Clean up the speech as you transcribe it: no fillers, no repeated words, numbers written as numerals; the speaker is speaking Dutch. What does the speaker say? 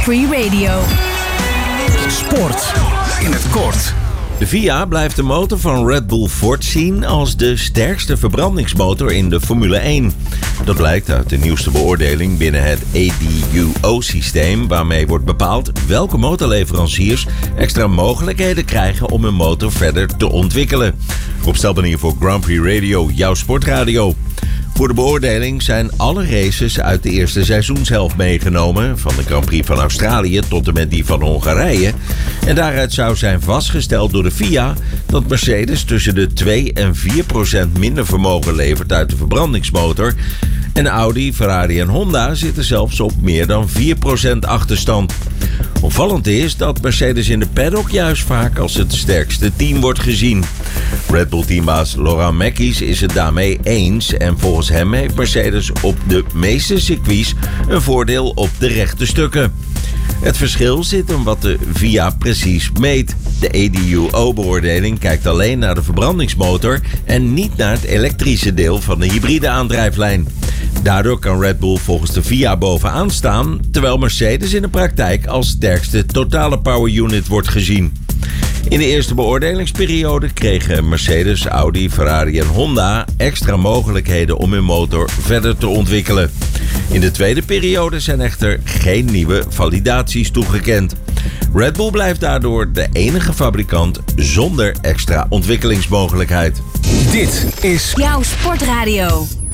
Free Radio. Sport in het kort. De VIA blijft de motor van Red Bull Ford zien als de sterkste verbrandingsmotor in de Formule 1. Dat blijkt uit de nieuwste beoordeling binnen het ADUO-systeem, waarmee wordt bepaald welke motorleveranciers extra mogelijkheden krijgen om hun motor verder te ontwikkelen. Opstelbanier voor Grand Prix Radio, jouw sportradio. Voor de beoordeling zijn alle races uit de eerste seizoenshelft meegenomen, van de Grand Prix van Australië tot en met die van Hongarije. En daaruit zou zijn vastgesteld door de FIA dat Mercedes tussen de 2 en 4% minder vermogen levert uit de verbrandingsmotor. En Audi, Ferrari en Honda zitten zelfs op meer dan 4% achterstand. Opvallend is dat Mercedes in de paddock juist vaak als het sterkste team wordt gezien. Red Bull teambaas Laurent Mekies is het daarmee eens en volgens hem heeft Mercedes op de meeste circuits een voordeel op de rechte stukken. Het verschil zit in wat de VIA precies meet. De ADUO-beoordeling kijkt alleen naar de verbrandingsmotor en niet naar het elektrische deel van de hybride aandrijflijn. Daardoor kan Red Bull volgens de VIA bovenaan staan, terwijl Mercedes in de praktijk als sterkste totale power unit wordt gezien. In de eerste beoordelingsperiode kregen Mercedes, Audi, Ferrari en Honda extra mogelijkheden om hun motor verder te ontwikkelen. In de tweede periode zijn echter geen nieuwe validaties toegekend. Red Bull blijft daardoor de enige fabrikant zonder extra ontwikkelingsmogelijkheid. Dit is Jouw sportradio.